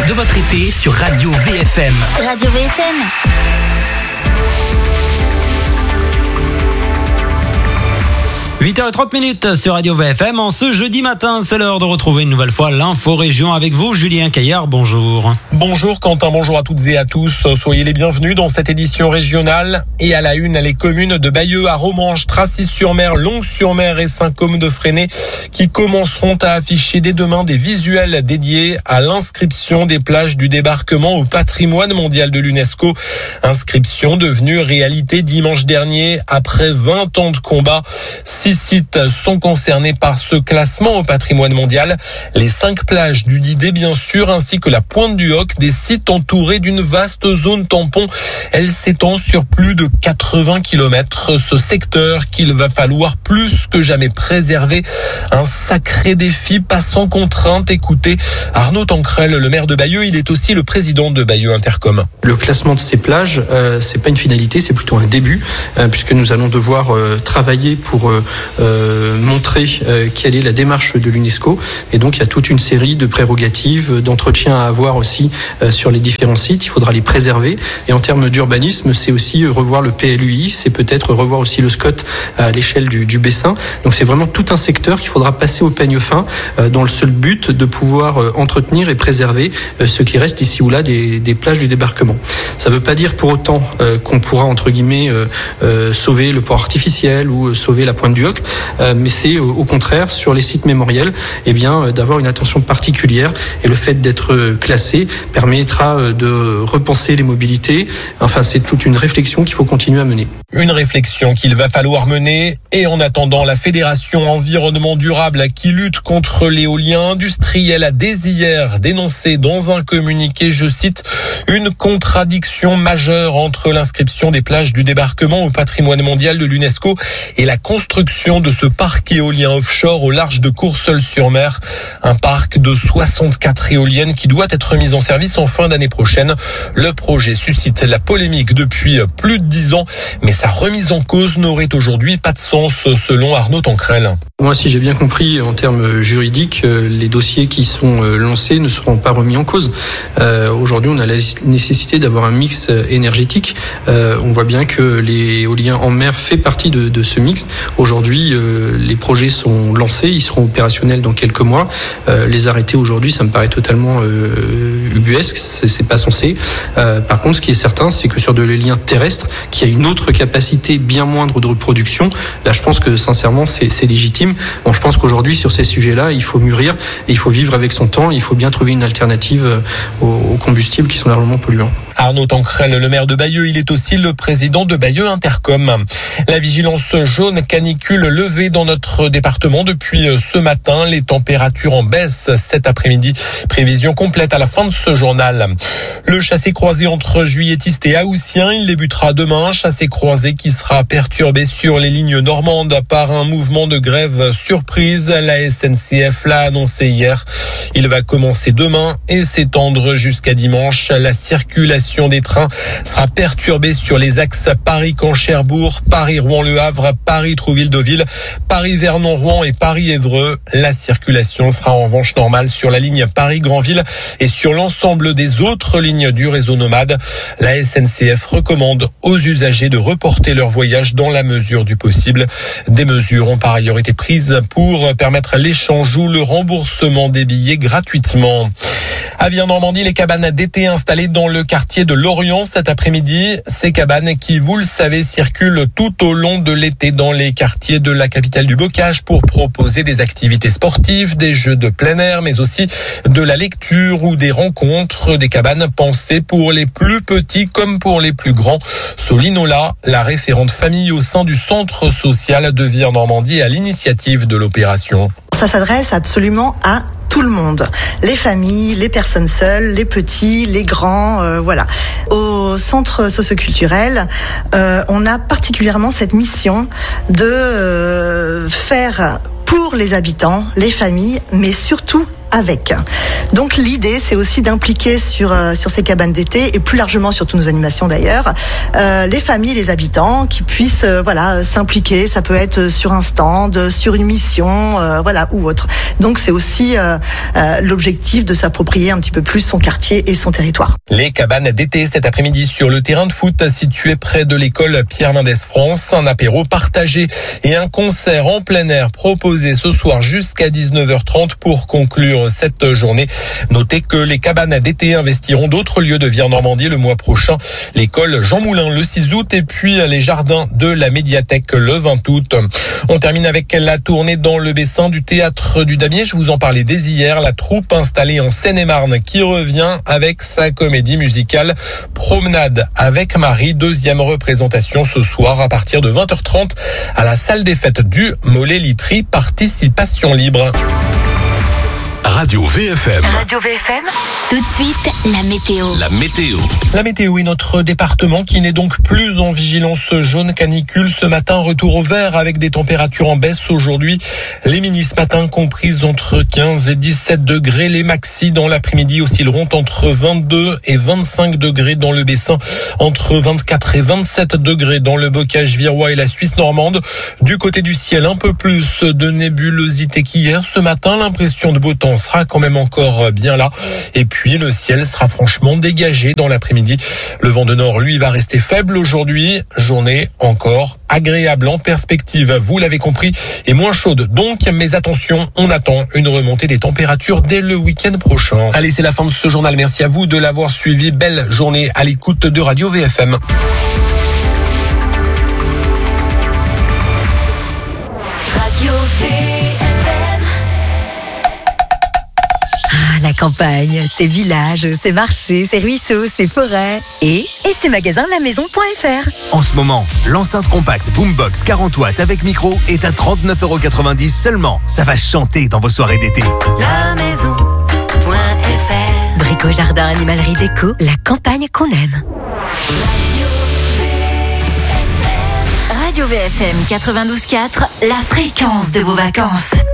de votre été sur Radio VFM. Radio VFM. – 8h30 sur Radio VFM. En ce jeudi matin, c'est l'heure de retrouver une nouvelle fois l'info région avec vous, Julien Caillard. Bonjour. Bonjour Quentin, bonjour à toutes et à tous. Soyez les bienvenus dans cette édition régionale. Et à la une, les communes de Bayeux, Arromanches, Tracy-sur-Mer, Longues-sur-Mer et Saint-Côme-de-Fresnay qui commenceront à afficher dès demain des visuels dédiés à l'inscription des plages du débarquement au patrimoine mondial de l'UNESCO. Inscription devenue réalité dimanche dernier après 20 ans de combat. 6 sites sont concernés par ce classement au patrimoine mondial. Les 5 plages du Didet, bien sûr, ainsi que la Pointe du Hoc, des sites entourés d'une vaste zone tampon. Elle s'étend sur plus de 80 km. Ce secteur qu'il va falloir plus que jamais préserver. Un sacré défi, pas sans contrainte. Écoutez, Arnaud Tancrel, le maire de Bayeux, il est aussi le président de Bayeux Intercom. Le classement de ces plages, c'est pas une finalité, c'est plutôt un début, puisque nous allons devoir travailler pour montrer quelle est la démarche de l'UNESCO. Et donc, il y a toute une série de prérogatives, d'entretien à avoir aussi sur les différents sites. Il faudra les préserver. Et en termes d'urbanisme, c'est aussi revoir le PLUI, c'est peut-être revoir aussi le SCOT à l'échelle du Bessin. Donc, c'est vraiment tout un secteur qu'il faudra passer au peigne fin dans le seul but de pouvoir entretenir et préserver ce qui reste ici ou là des plages du débarquement. Ça ne veut pas dire pour autant qu'on pourra, entre guillemets, sauver le port artificiel ou sauver la Pointe du Hoc, mais c'est au contraire sur les sites mémoriels d'avoir une attention particulière, et le fait d'être classé permettra de repenser les mobilités. Enfin, c'est toute une réflexion qu'il faut continuer à mener. Une réflexion qu'il va falloir mener, et en attendant, la Fédération Environnement Durable qui lutte contre l'éolien industriel a dès hier dénoncé dans un communiqué, je cite, une contradiction majeure entre l'inscription des plages du débarquement au patrimoine mondial de l'UNESCO et la construction de ce parc éolien offshore au large de Courseulles-sur-Mer. Un parc de 64 éoliennes qui doit être mis en service en fin d'année prochaine. Le projet suscite la polémique depuis plus de 10 ans, mais sa remise en cause n'aurait aujourd'hui pas de sens, selon Arnaud Tancrel. Moi, si j'ai bien compris, en termes juridiques, les dossiers qui sont lancés ne seront pas remis en cause. Aujourd'hui, on a la nécessité d'avoir un mix énergétique. On voit bien que l'éolien en mer fait partie de ce mix. Aujourd'hui, les projets sont lancés, ils seront opérationnels dans quelques mois. Les arrêter aujourd'hui, ça me paraît totalement ubuesque, c'est pas censé. Par contre, ce qui est certain, c'est que sur de l'éolien terrestre, qui a une autre capacité bien moindre de reproduction, là, je pense que sincèrement, c'est légitime. Bon, je pense qu'aujourd'hui, sur ces sujets-là, il faut mûrir et il faut vivre avec son temps. Il faut bien trouver une alternative aux combustibles qui sont largement polluants. Arnaud Tancrel, le maire de Bayeux, il est aussi le président de Bayeux Intercom. La vigilance jaune canicule levée dans notre département depuis ce matin. Les températures en baisse cet après-midi. Prévision complète à la fin de ce journal. Le chassé-croisé entre Juilletistes et Haussien, il débutera demain. Chassé-croisé qui sera perturbé sur les lignes normandes par un mouvement de grève surprise. La SNCF l'a annoncé hier. Il va commencer demain et s'étendre jusqu'à dimanche. La circulation des trains sera perturbée sur les axes Paris-Caen-Cherbourg, Paris-Rouen-Le Havre, Paris-Trouville-Deauville, Paris-Vernon-Rouen et Paris-Évreux. La circulation sera en revanche normale sur la ligne Paris-Granville et sur l'ensemble des autres lignes du réseau nomade. La SNCF recommande aux usagers de reporter leur voyage dans la mesure du possible. Des mesures ont par ailleurs été prises pour permettre l'échange ou le remboursement des billets gratuitement. À Vire-Normandie, les cabanes d'été installées dans le quartier de Lorient cet après-midi. Ces cabanes qui, vous le savez, circulent tout au long de l'été dans les quartiers de la capitale du bocage pour proposer des activités sportives, des jeux de plein air, mais aussi de la lecture ou des rencontres. Des cabanes pensées pour les plus petits comme pour les plus grands. Soline Ola, la référente famille au sein du centre social de Vire-Normandie, à l'initiative de l'opération. Ça s'adresse absolument à tout le monde, les familles, les personnes seules, les petits, les grands, voilà. Au centre socioculturel, on a particulièrement cette mission de faire pour les habitants, les familles, mais surtout avec. Donc l'idée, c'est aussi d'impliquer sur ces cabanes d'été et plus largement sur toutes nos animations d'ailleurs, les familles, les habitants qui puissent s'impliquer. Ça peut être sur un stand, sur une mission, ou autre. Donc c'est aussi l'objectif de s'approprier un petit peu plus son quartier et son territoire. Les cabanes d'été cet après-midi sur le terrain de foot situé près de l'école Pierre Mendès France. Un apéro partagé et un concert en plein air proposé ce soir jusqu'à 19h30 pour conclure cette journée. Notez que les cabanes d'été investiront d'autres lieux de vie en Normandie le mois prochain. L'école Jean Moulin le 6 août et puis les jardins de la médiathèque le 20 août. On termine avec la tournée dans le Bessin du théâtre du Damier. Je vous en parlais dès hier. La troupe installée en Seine-et-Marne qui revient avec sa comédie musicale Promenade avec Marie. Deuxième représentation ce soir à partir de 20h30 à la salle des fêtes du Mollet-Litry. Participation libre. Radio VFM. Radio VFM. Tout de suite, la météo. La météo est notre département qui n'est donc plus en vigilance jaune canicule. Ce matin, retour au vert avec des températures en baisse aujourd'hui. Les minis ce matin comprises entre 15 et 17 degrés. Les maxis dans l'après-midi oscilleront entre 22 et 25 degrés dans le Bessin. Entre 24 et 27 degrés dans le Bocage virois et la Suisse normande. Du côté du ciel, un peu plus de nébulosité qu'hier. Ce matin, l'impression de beau temps sera quand même encore bien là. Et puis le ciel sera franchement dégagé dans l'après-midi. Le vent de nord, lui, va rester faible aujourd'hui. Journée encore agréable en perspective, vous l'avez compris, et moins chaude. Donc, mais attention, on attend une remontée des températures dès le week-end prochain. Allez, c'est la fin de ce journal. Merci à vous de l'avoir suivi. Belle journée à l'écoute de Radio VFM. Radio VFM. La campagne, ses villages, ses marchés, ses ruisseaux, ses forêts et ses magasins de la maison.fr. En ce moment, l'enceinte compacte Boombox 40 watts avec micro est à 39,90€ seulement. Ça va chanter dans vos soirées d'été. La maison.fr. Brico, jardin, animalerie, déco, la campagne qu'on aime. Radio VFM 92.4, la fréquence de vos vacances.